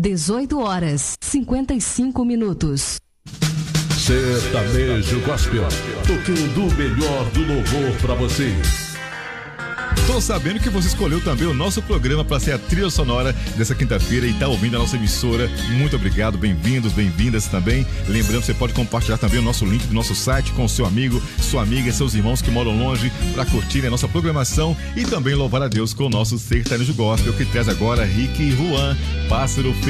18h55. Sertanejo Gospel, tocando o melhor do louvor pra você. Tô sabendo que você escolheu também o nosso programa para ser a trilha sonora dessa quinta-feira e tá ouvindo a nossa emissora. Muito obrigado, bem-vindos, bem-vindas também. Lembrando, você pode compartilhar também o nosso link do nosso site com seu amigo, sua amiga, seus irmãos que moram longe para curtirem a nossa programação e também louvar a Deus com o nosso Sertanejo Gospel, que traz agora Rick e Juan, Pássaro